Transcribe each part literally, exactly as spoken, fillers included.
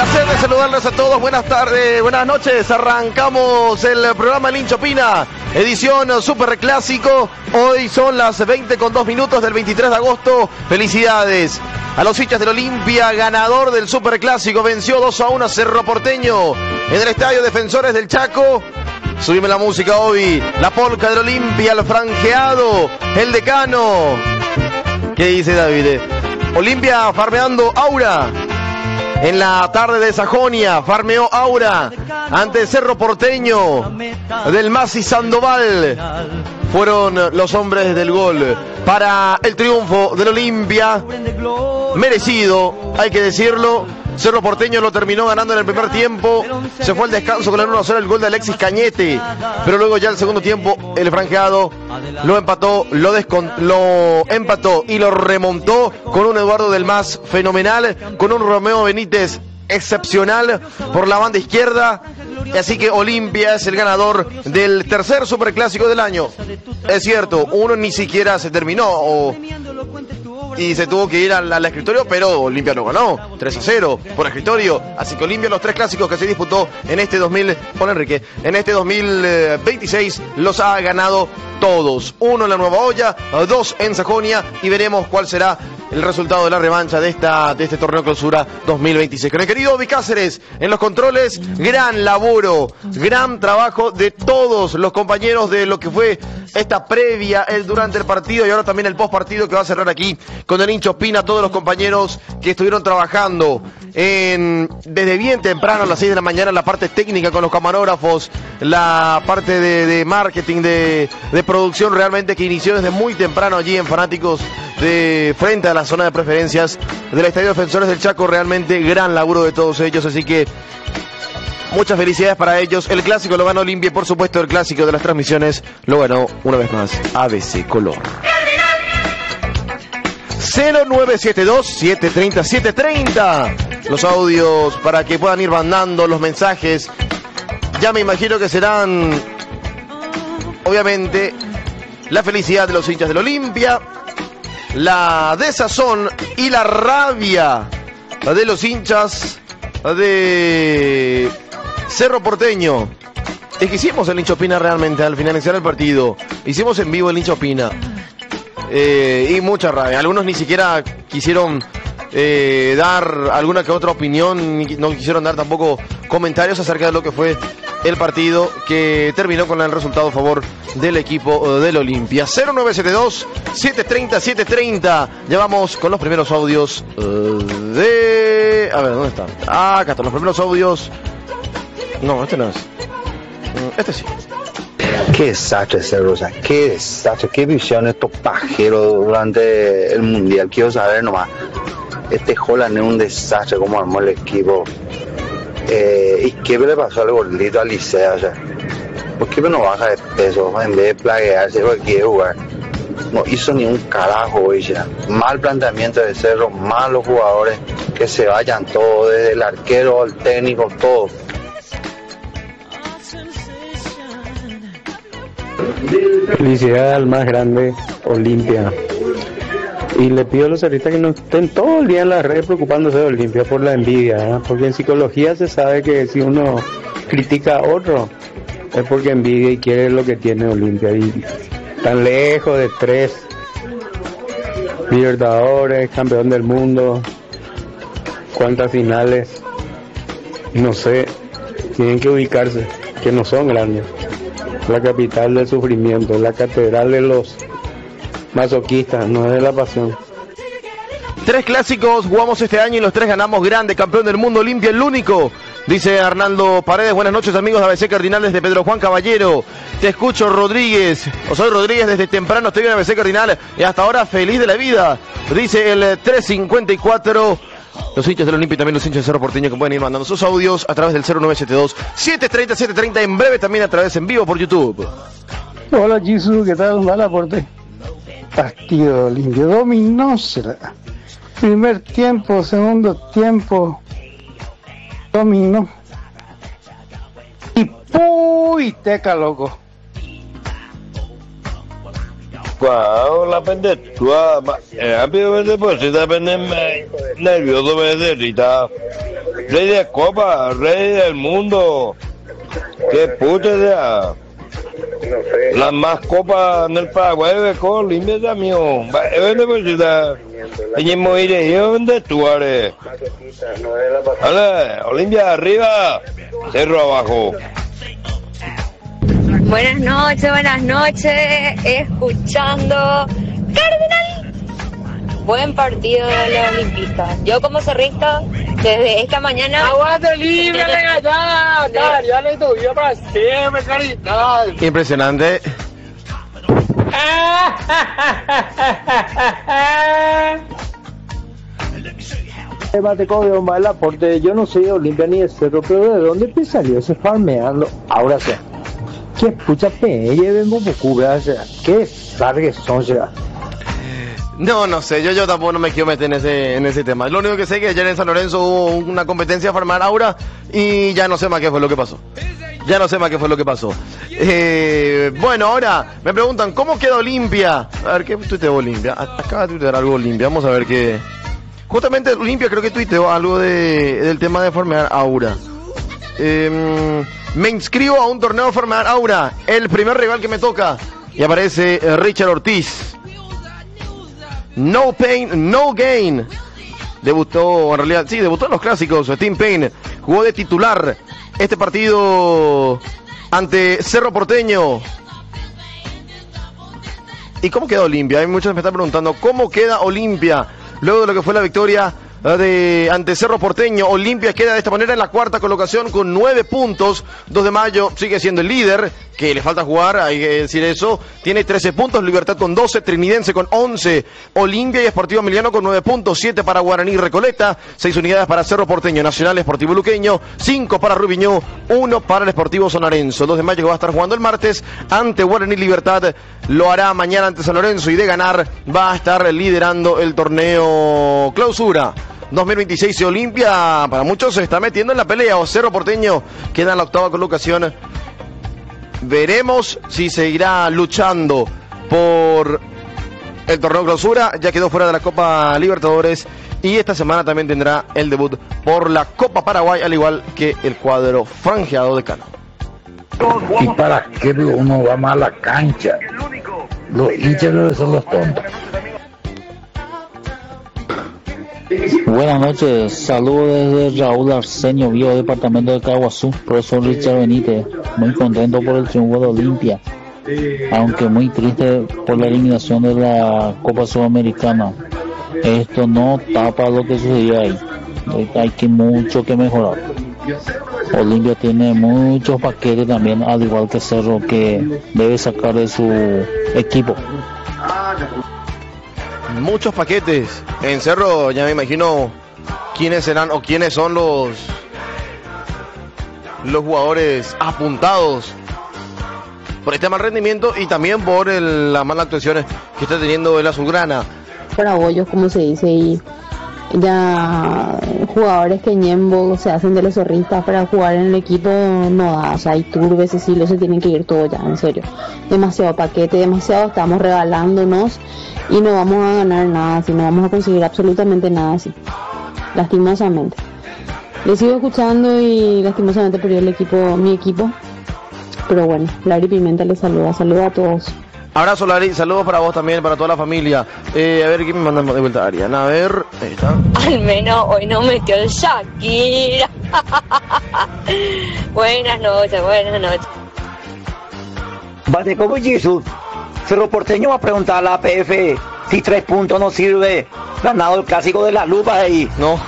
placer de saludarles a todos. Buenas tardes, buenas noches. Arrancamos el programa El Hincha Opina, edición super clásico. Hoy son las veinte con dos minutos del veintitrés de agosto. Felicidades a los hinchas del Olimpia, ganador del super clásico. Venció dos a uno a Cerro Porteño en el Estadio Defensores del Chaco. Subime la música, Obi. La polca del Olimpia, el franjeado, el decano. ¿Qué dice David? Olimpia farmeando aura. En la tarde de Sajonia, farmeó aura ante Cerro Porteño del Masi Sandoval. Fueron los hombres del gol para el triunfo del Olimpia. Merecido, hay que decirlo. Cerro Porteño lo terminó ganando en el primer tiempo. Se fue al descanso con el uno a cero el gol de Alexis Cañete. Pero luego ya el segundo tiempo el franjeado lo empató, lo, descont- lo empató y lo remontó con un Eduardo del Mas fenomenal, con un Romeo Benítez excepcional por la banda izquierda. Así que Olimpia es el ganador del tercer superclásico del año. Es cierto, uno ni siquiera se terminó o... y se tuvo que ir al, al escritorio, pero Olimpia lo ganó tres a cero por escritorio. Así que Olimpia, los tres clásicos que se disputó en este dos mil, Juan Enrique, en este dos mil veintiséis los ha ganado todos. Uno en la Nueva Olla, dos en Sajonia, y veremos cuál será el resultado de la revancha de esta de este torneo clausura dos mil veintiséis. Con el querido Obi Cáceres en los controles, gran laburo, gran trabajo de todos los compañeros de lo que fue esta previa, el durante el partido y ahora también el post partido que va a cerrar aquí con el Hincha Opina. Todos los compañeros que estuvieron trabajando en, desde bien temprano a las seis de la mañana, la parte técnica con los camarógrafos, la parte de, de marketing, de, de producción, realmente que inició desde muy temprano allí en Fanáticos de frente a la zona de preferencias del Estadio Defensores del Chaco. Realmente gran laburo de todos ellos, así que muchas felicidades para ellos. El clásico lo ganó Olimpia y por supuesto el clásico de las transmisiones lo ganó una vez más A B C Color. cero nueve siete dos, siete tres cero, siete tres cero. Los audios para que puedan ir mandando los mensajes. Ya me imagino que serán obviamente la felicidad de los hinchas del Olimpia, la desazón y la rabia de los hinchas de Cerro Porteño. Es que hicimos el Hincha Opina realmente al finalizar el partido. Hicimos en vivo el Hincha Opina. Eh, y mucha rabia. Algunos ni siquiera quisieron eh, dar alguna que otra opinión, no quisieron dar tampoco comentarios acerca de lo que fue el partido, que terminó con el resultado a favor del equipo del Olimpia. cero nueve siete dos, siete tres cero, siete tres cero. Ya vamos con los primeros audios de... A ver, ¿dónde están? Ah, acá están los primeros audios. No, este no es. Este sí. Qué desastre ese Rosa, qué desastre, qué visión estos pajeros durante el mundial. Quiero saber nomás, este Holland es un desastre, cómo armó el equipo. Eh, ¿Y qué le pasó al gordito Alicea? O sea, ¿por qué no baja de peso en vez de plaguearse porque quiere jugar? No hizo ni un carajo hoy ya. Mal planteamiento de Cerro, malos jugadores, que se vayan todos, desde el arquero, el técnico, todo. Felicidad al más grande, Olimpia. Y le pido a los cerristas que no estén todo el día en las redes preocupándose de Olimpia por la envidia, ¿eh? Porque en psicología se sabe que si uno critica a otro es porque envidia y quiere lo que tiene Olimpia. Y tan lejos de tres Libertadores, campeón del mundo, cuántas finales, no sé, tienen que ubicarse, que no son grandes. La capital del sufrimiento, la catedral de los masoquistas, no es de la pasión. Tres clásicos jugamos este año y los tres ganamos grande. Campeón del mundo Olimpia, el único. Dice Arnaldo Paredes, buenas noches amigos de A B C Cardinal desde Pedro Juan Caballero. Te escucho Rodríguez, o soy Rodríguez desde temprano, estoy en A B C Cardinal y hasta ahora feliz de la vida. Dice el tres cincuenta y cuatro. Los hinchas del Olimpia y también los hinchas de Cerro Porteño que pueden ir mandando sus audios a través del cero nueve siete dos, siete tres cero, siete tres cero, en breve también a través en vivo por YouTube. Hola Jesús, ¿qué tal? Mal aporte. Partido Olimpia, dominó será. Primer tiempo, segundo tiempo, dominó. Y puy, teca loco. Wow, la pendetua, eh, rápidamente pues si te venden nervioso, me derrita. rey de copa, rey del mundo. Qué puta sea. Las más copas en el Paraguay, con Olimpia ya mío. ¿Dónde pues está? Allí moriré yo, ¿dónde tú eres? Vale, Olimpia arriba, Cerro abajo. Buenas noches, buenas noches, escuchando Cardenal. Buen partido de los olimpistas. Yo como cerrista, desde esta mañana... ¡Aguante libre, regalada! ¡Ya le doy para siempre, Cardenal! Impresionante. Debate con Omar el aporte, yo no soy de Olimpia ni de Cerro, pero ¿de dónde te salió ese farmeando? Ahora sí. ¿Qué pucha pe? Lleven poco, ¿verdad? ¿Qué largues son, será? No, no sé, yo, yo tampoco no me quiero meter en ese, en ese tema. Lo único que sé es que ayer en San Lorenzo hubo una competencia a farmar aura y ya no sé más qué fue lo que pasó. Ya no sé más qué fue lo que pasó. Eh, bueno, ahora me preguntan, ¿cómo queda Olimpia? A ver, ¿qué tuiteó Olimpia? Acaba de tuitear algo Olimpia, vamos a ver qué... Justamente Olimpia creo que tuiteó algo de, del tema de farmear aura. Eh, me inscribo a un torneo de farmear aura, el primer rival que me toca. Y aparece Richard Ortiz. No pain, no gain. Debutó, en realidad, sí, debutó en los clásicos. Tim Payne jugó de titular este partido ante Cerro Porteño. ¿Y cómo queda Olimpia? Hay muchos que me están preguntando, ¿cómo queda Olimpia? Luego de lo que fue la victoria de ante Cerro Porteño, Olimpia queda de esta manera en la cuarta colocación con nueve puntos. dos de mayo sigue siendo el líder, que le falta jugar, hay que decir eso. Tiene trece puntos, Libertad con doce, Trinidense con once, Olimpia y Sportivo Emiliano con nueve puntos, siete para Guaraní y Recoleta, seis unidades para Cerro Porteño, Nacional Esportivo Luqueño, cinco para Rubiñó, uno para el Sportivo San Lorenzo. dos de mayo que va a estar jugando el martes ante Guaraní Libertad, lo hará mañana ante San Lorenzo y de ganar va a estar liderando el torneo clausura dos mil veintiséis. Y Olimpia para muchos se está metiendo en la pelea, o Cerro Porteño queda en la octava colocación. Veremos si seguirá luchando por el torneo clausura. Ya quedó fuera de la Copa Libertadores y esta semana también tendrá el debut por la Copa Paraguay, al igual que el cuadro franjeado de Cano. ¿Y para qué uno va más a la cancha? Los hinchas son los tontos. Buenas noches, saludos desde Raúl Arsenio, Bio, departamento de Caguazú, profesor Richard Benítez. Muy contento por el triunfo de Olimpia, aunque muy triste por la eliminación de la Copa Sudamericana. Esto no tapa lo que sucedió ahí, hay que mucho que mejorar. Olimpia tiene muchos paquetes también, al igual que Cerro, que debe sacar de su equipo. Muchos paquetes en Cerro, ya me imagino quiénes serán o quiénes son los los jugadores apuntados por este mal rendimiento y también por el, las malas actuaciones que está teniendo el azulgrana. Paraguayos, como se dice, y ya jugadores que ñembo se hacen de los zorristas para jugar en el equipo no da, o sea, hay turbes, Cecilio, se tienen que ir todo ya, en serio. Demasiado paquete, demasiado estamos regalándonos y no vamos a ganar nada así, no vamos a conseguir absolutamente nada así, lastimosamente. Les sigo escuchando y lastimosamente perdió el equipo, mi equipo, pero bueno, Larry Pimenta les saluda, saluda a todos. Abrazo, Larry, saludos para vos también, para toda la familia. Eh, a ver, ¿quién me manda de vuelta a Ariana? A ver, ahí está. Al menos hoy no metió el Shakira. Buenas noches, buenas noches. Vale, como Jesús, Cerro Porteño va a preguntar a la A P F si tres puntos no sirve. Ganado el clásico de las lupas ahí. No.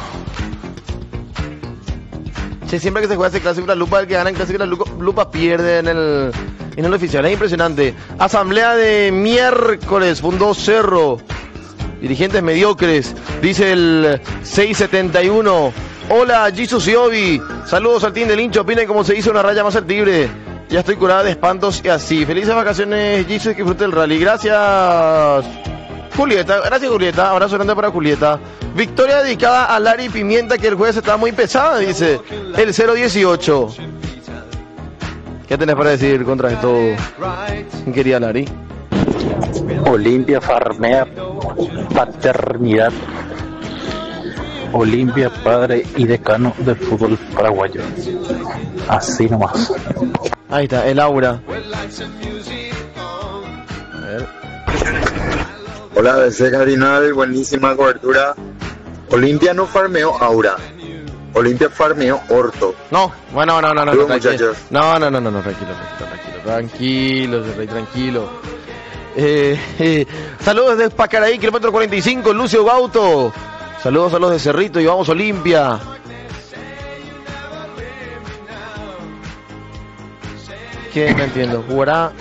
Sí, siempre que se juega ese clásico de la lupa, el que gana en clásico de la lupa pierde en el... en el oficial, es impresionante. Asamblea de miércoles, fundó Cerro. Dirigentes mediocres, dice el seiscientos setenta y uno. Hola, Jesus y Obi. Saludos al team del hincho. Opinen cómo se hizo una raya más tigre. Ya estoy curada de espantos y así. Felices vacaciones, Jesus, que disfrute el rally. Gracias, Julieta. Gracias, Julieta. Abrazo grande para Julieta. Victoria dedicada a Larry Pimienta, que el jueves está muy pesada, dice el cero dieciocho. ¿Qué tenés para decir contra esto, querida Lari? Olimpia farmea paternidad. Olimpia, padre y decano del fútbol paraguayo. Así nomás. Ahí está, el aura. A ver. Hola, B C Cardinal, buenísima cobertura. Olimpia no farmeó aura. Olimpia farmeó orto. No, bueno, no, no, no, Luego, no, tranquilo. muchachos. No, no, no, no, no, tranquilo, tranquilo, tranquilo, tranquilo, rey, tranquilo. Eh, eh, saludos desde Pacaraí, kilómetro cuarenta y cinco, Lucio Gauto. Saludos a los de Cerrito y vamos Olimpia. ¿Qué? No entiendo. ¿Jugará?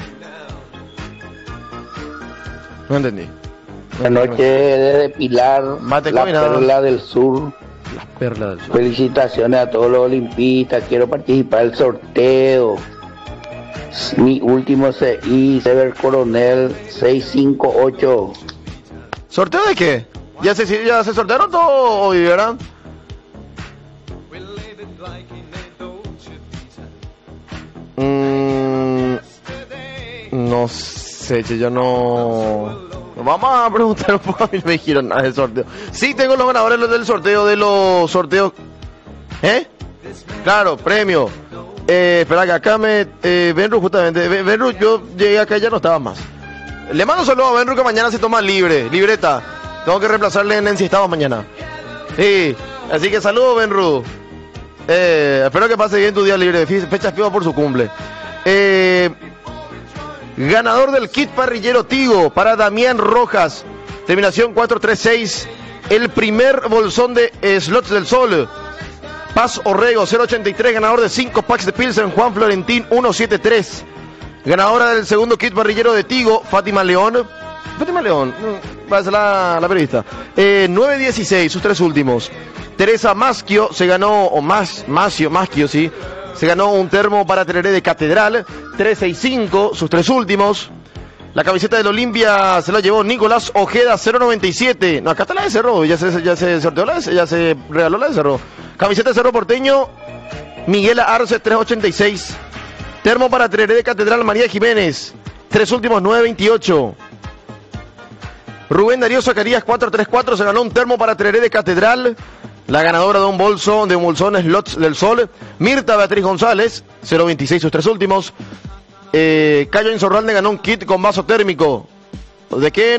No entendí. La noche desde Pilar, Mate la combinado. Perla del Sur. La Perla del Sur. Felicitaciones a todos los olimpistas. Quiero participar del sorteo. Mi último C I, Sever Coronel seis cinco ocho. ¿Sorteo de qué? ¿Ya se, ya se sortearon todo hoy, verdad? Mm, no sé, yo no... Vamos a preguntar un poco, a mí no me dijeron nada del sorteo. Sí, tengo los ganadores del sorteo, de los sorteos... ¿Eh? Claro, premio. Eh, espera que acá me... Eh, Benru, justamente. Benru, yo llegué acá y ya no estaba más. Le mando un saludo a Benru que mañana se toma libre. Libreta. Tengo que reemplazarle en Nancy Estado mañana. Sí. Así que saludos, Benru. Eh, espero que pase bien tu día libre. Fecha fijo por su cumple. Eh, ganador del kit parrillero Tigo para Damián Rojas. Terminación cuatro tres seis. El primer bolsón de eh, Slots del Sol. Paz Orrego cero ochenta y tres. Ganador de cinco packs de Pilsen Juan Florentín ciento setenta y tres. Ganadora del segundo kit parrillero de Tigo Fátima León. Fátima León, va a ser la, la periodista. Eh, nueve dieciséis, sus tres últimos. Teresa Maschio se ganó, o más, Maschio, Maschio, sí. Se ganó un termo para Tereré de Catedral. tres sesenta y cinco, sus tres últimos. La camiseta del Olimpia se la llevó Nicolás Ojeda, cero noventa y siete. No, acá está la de Cerro, ya se, ya se sorteó la de, ya se regaló la de Cerro. Camiseta de Cerro Porteño, Miguel Arce, tres ochenta y seis. Termo para Tereré de Catedral, María Jiménez. Tres últimos, nueve veintiocho. Rubén Darío Zacarías, cuatro treinta y cuatro, se ganó un termo para Tereré de Catedral. La ganadora de un bolso, de un bolsón Slots del Sol, Mirta Beatriz González, cero veintiséis, sus tres últimos. Eh, Cayo Insorralde ganó un kit con vaso térmico. ¿De qué?